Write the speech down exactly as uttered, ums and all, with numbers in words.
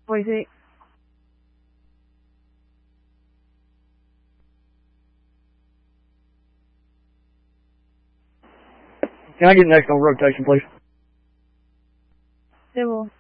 forty-six. Can I get next on rotation, please? Civil.